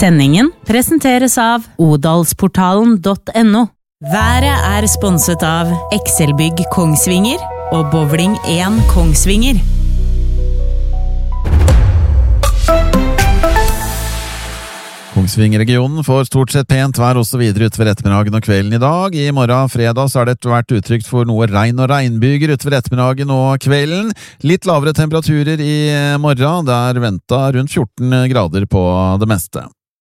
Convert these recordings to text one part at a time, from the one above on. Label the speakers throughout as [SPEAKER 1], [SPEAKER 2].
[SPEAKER 1] Sendingen presenteres av odalsportalen.no. Været sponset av Excelbygg Kongsvinger og Bowling 1 Kongsvinger.
[SPEAKER 2] Kongsvinger-regionen får stort sett pent vær også videre utover ettermiddagen og kvelden i dag. I morgen fredag så det vært uttrykt for noe regn og regnbyger utover ettermiddagen og kvelden. Litt lavere temperaturer i morgen, det ventet rundt 14 grader på det meste.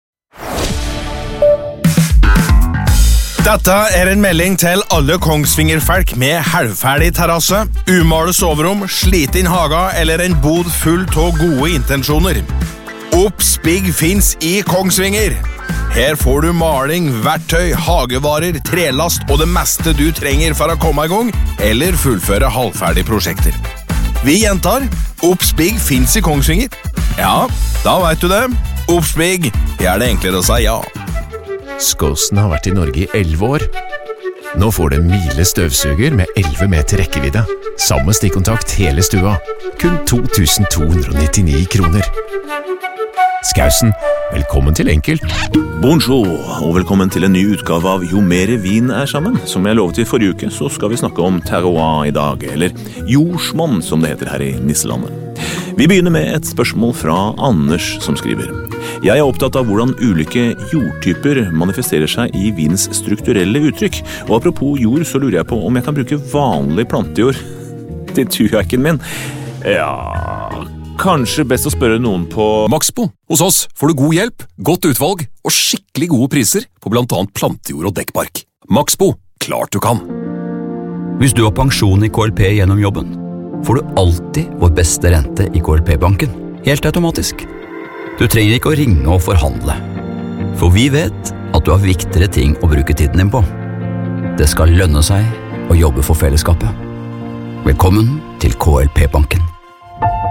[SPEAKER 3] Dette en melding til alle Kongsvinger-folk med halvferdig terrasse, umale soverom, sliten haga eller en bod full av gode intensjoner. Obsbygg finns i Kongsvinger. Her får du maling, verktøy, hagevarer, trelast og det meste du trenger for å komme i gang eller fullføre halvferdige prosjekter. Vi gjentar, Obsbygg finns i Kongsvinger. Ja, da vet du det. Obsbygg, det enklere å si ja.
[SPEAKER 4] Skåsen har vært i Norge i 11 år. Nå får du en Miele støvsuger med 11 meter rekkevidde. Samme stikkontakt hele stua. Kun 2299 kroner. Skausen, velkommen til Enkelt.
[SPEAKER 5] Bonjour, og velkommen til en ny utgave av Jo mere vin sammen. Som jeg lovet i forrige uke, så skal vi snakke om terroir i dag, eller jordsmonn, som det heter her i Nisselandet. Vi begynner med et spørsmål fra Anders, som skriver. Jeg opptatt av hvordan ulike jordtyper manifesterer seg i vinens strukturelle uttrykk. Og apropos jord, så lurer jeg på om jeg kan bruke vanlig plantejord til tujakken min. Ja, kanskje best å spørre noen på
[SPEAKER 6] Maxbo. Hos oss får du god hjelp, godt utvalg og skikkelig gode priser på blant annet plantejord og dekkbark. Maxbo, klart du kan.
[SPEAKER 7] Hvis du har pensjon i KLP gjennom jobben, får du alltid vår beste rente i KLP-banken. Helt automatisk. Du trenger ikke å ringe og forhandle. For vi vet at du har viktigere ting å bruke tiden din på. Det skal lønne seg å jobbe for fellesskapet. Velkommen til KLP-banken.